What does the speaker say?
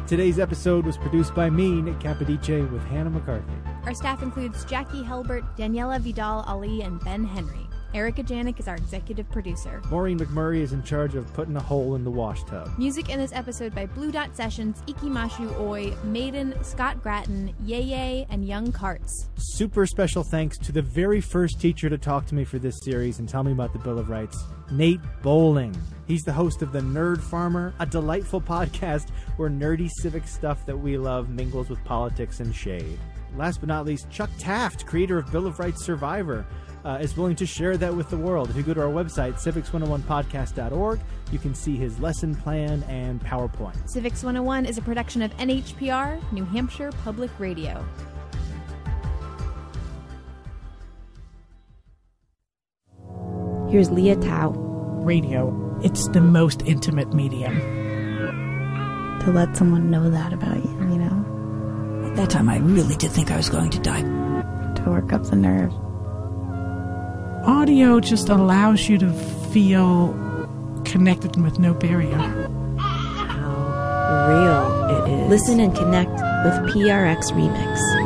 Today's episode was produced by me, Nick Capodice, with Hannah McCarthy. Our staff includes Jackie Helbert, Daniela Vidal-Ali, and Ben Henry. Erica Janik is our executive producer. Maureen McMurray is in charge of putting a hole in the wash tub. Music in this episode by Blue Dot Sessions, Ikimashu Oi, Maiden, Scott Gratton, Yeye, and Young Carts. Super special thanks to the very first teacher to talk to me for this series and tell me about the Bill of Rights, Nate Bowling. He's the host of The Nerd Farmer, a delightful podcast where nerdy civic stuff that we love mingles with politics and shade. Last but not least, Chuck Taft, creator of Bill of Rights Survivor, is willing to share that with the world. If you go to our website, civics101podcast.org, you can see his lesson plan and PowerPoint. Civics 101 is a production of NHPR, New Hampshire Public Radio. Here's Leah Tao. Radio, it's the most intimate medium. To let someone know that about you, you know? At that time, I really did think I was going to die. To work up the nerve. Audio just allows you to feel connected with no barrier. How real it is. Listen and connect with PRX Remix.